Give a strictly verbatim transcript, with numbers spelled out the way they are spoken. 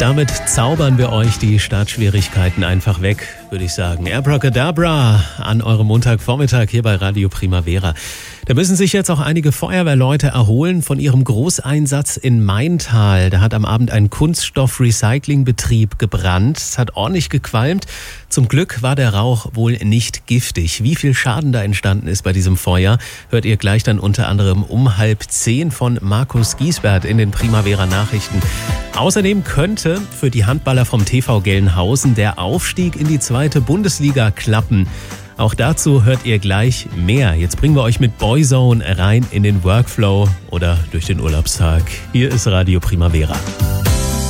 Damit zaubern wir euch die Startschwierigkeiten einfach weg, würde ich sagen. Abracadabra an eurem Montagvormittag hier bei Radio Primavera. Da müssen sich jetzt auch einige Feuerwehrleute erholen von ihrem Großeinsatz in Maintal. Da hat am Abend ein Kunststoff-Recyclingbetrieb gebrannt. Es hat ordentlich gequalmt. Zum Glück war der Rauch wohl nicht giftig. Wie viel Schaden da entstanden ist bei diesem Feuer, hört ihr gleich dann unter anderem um halb zehn von Markus Giesbert in den Primavera-Nachrichten. Außerdem könnte für die Handballer vom T V Gelnhausen der Aufstieg in die zweite Bundesliga klappen. Auch dazu hört ihr gleich mehr. Jetzt bringen wir euch mit Boyzone rein in den Workflow oder durch den Urlaubstag. Hier ist Radio Primavera.